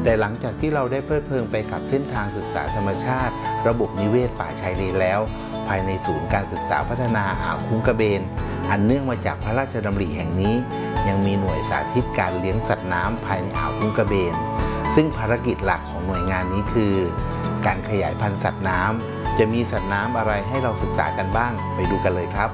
แต่หลังจากที่เราได้เพลิดเพลินไปกับเส้นทางศึกษาธรรมชาติระบบนิเวศป่าชายเลนแล้วภายในศูนย์การศึกษาพัฒนาอ่าวคุ้งกระเบนอันเนื่องมาจากพระราชดำริแห่งนี้ยังมีหน่วยสาธิตการเลี้ยงสัตว์น้ำภายในอ่าวคุ้งกระเบนซึ่งภารกิจหลักของหน่วยงานนี้คือการขยายพันธุ์สัตว์น้ำจะมีสัตว์น้ำอะไรให้เราศึกษากันบ้างไปดูกันเลยครับ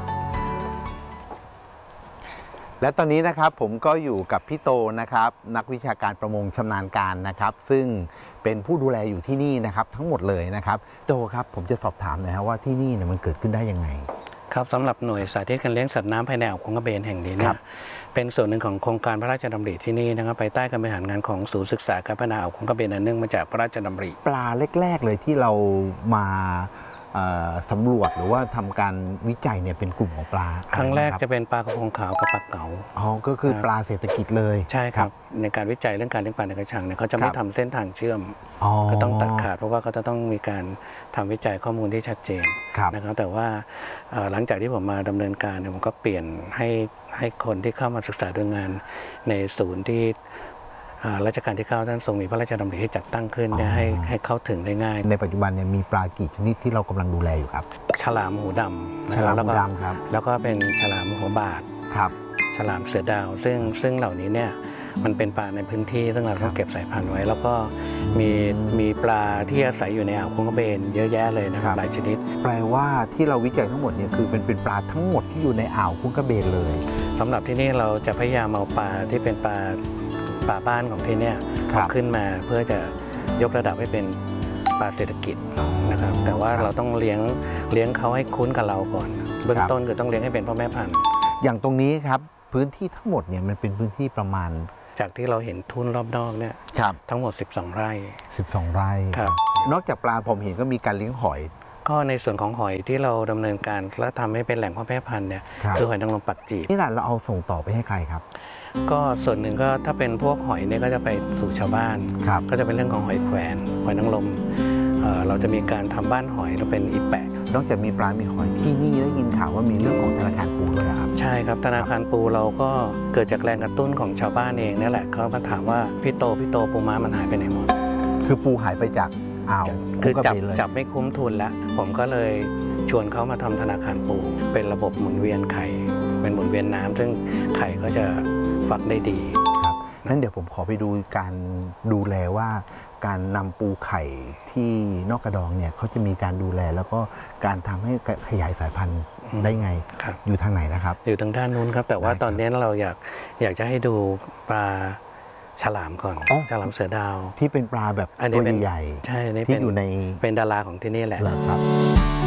และตอนนี้นะครับผมก็อยู่กับพี่โตนะครับนักวิชาการประมงชำนาญการนะครับซึ่งเป็นผู้ดูแลอยู่ที่นี่นะครับทั้งหมดเลยนะครับโตครับผมจะสอบถามหน่อยครับว่าที่นี่เนี่ยมันเกิดขึ้นได้ยังไงครับสำหรับหน่วยสาธิตการเลี้ยงสัตว์น้ำภายในอ่าวคุ้งกระเบนแห่งนี้เนี่ยเป็นส่วนหนึ่งของโครงการพระราชดำริที่นี่นะครับภายใต้การบริหารงานของศูนย์ศึกษาการพัฒนาอ่าวคุ้งกระเบนอันเนื่องมาจากพระราชดำริปลาแรกๆเลยที่เรามาสำรวจหรือว่าทำการวิจัยเนี่ยเป็นกลุ่มของปลาครั้งแรกจะเป็นปลากระพงขาวกับปลาเก๋าก็คือปลาเศรษฐกิจเลยใช่ครับในการวิจัยเรื่องการเลี้ยงปลาในกระชังเนี่ยเขาจะไม่ทำเส้นทางเชื่อมก็ต้องตัดขาดเพราะว่าเขาจะต้องมีการทำวิจัยข้อมูลที่ชัดเจนนะครับแต่ว่าหลังจากที่ผมมาดำเนินการเนี่ยผมก็เปลี่ยนให้คนที่เข้ามาศึกษาดูงานในศูนย์ที่รัชกาลที่9ท่านทรงมีพระราชดำริให้จัดตั้งขึ้นให้เข้าถึงได้ง่ายในปัจจุบันเนี่ยมีปลากี่ชนิดที่เรากำลังดูแลอยู่ครับฉลามหูดำฉลามหูดำครับแล้วก็เป็นฉลามหัวบาดครับฉลามเสือดาวซึ่งเหล่านี้เนี่ยมันเป็นปลาในพื้นที่ซึ่งเราต้องเก็บสายพันธุ์ไว้แล้วก็มีปลาที่อาศัยอยู่ในอ่าวคุ้งกระเบนเยอะแยะเลยนะครับหลายชนิดแปลว่าที่เราวิจัยทั้งหมดเนี่ยคือเป็นปลาทั้งหมดที่อยู่ในอ่าวคุ้งกระเบนเลยสำหรับที่นี่เราจะพยายามเอาปลาที่เป็นปลาบ้านของที่นี่ขึ้นมาเพื่อจะยกระดับให้เป็นปลาเศรษฐกิจนะครับแต่ว่าเราต้องเลี้ยงเขาให้คุ้นกับเราก่อนเบื้องต้นคือต้องเลี้ยงให้เป็นพ่อแม่พันธุ์อย่างตรงนี้ครับพื้นที่ทั้งหมดเนี่ยมันเป็นพื้นที่ประมาณจากที่เราเห็นทุ่นรอบนอกเนี่ยทั้งหมด12 ไร่ 12 ไร่ครับนอกจากปลาผมเห็นก็มีการเลี้ยงหอยก็ในส่วนของหอยที่เราดำเนินการและทำให้เป็นแหล่งพ่อแม่พันธุ์เนี่ยคือหอยนางรมปักจีบนี่แหละเราเอาส่งต่อไปให้ใครครับก็ส่วนหนึ่งก็ถ้าเป็นพวกหอยเนี่ยก็จะไปสู่ชาวบ้านก็จะเป็นเรื่องของหอยแขวนหอยนางรมเราจะมีการทำบ้านหอยเราเป็นอีแปะนอกจากมีปลามีหอยที่นี่ได้ยินข่าวว่ามีเรื่องของธนาคารปูด้วยครับใช่ครับธนาคารปูเราก็เกิดจากแรงกระตุ้นของชาวบ้านเองนี่แหละเขามาถามว่าพี่โตปูม้ามันหายไปไหนหมดคือปูหายไปจากอ่าวคือจับไม่คุ้มทุนแล้วผมก็เลยชวนเขามาทำธนาคารปูเป็นระบบหมุนเวียนไข่เป็นหมุนเวียนน้ำซึ่งไข่ก็จะฟักได้ดีครับนั้นเดี๋ยวผมขอไปดูการดูแลว่าการนำปูไข่ที่นอกกระดองเนี่ยเขาจะมีการดูแลแล้วก็การทำให้ขยายสายพันธุ์ได้ไงอยู่ทางไหนนะครับอยู่ทางด้านนู้นครับแต่ว่าตอนนี้เราอยากจะให้ดูปลาฉลามก่อนฉลามเสือดาวที่เป็นปลาแบบตัวใหญ่ใช่ที่อยู่ในเป็นดาราของที่นี่แหละครับ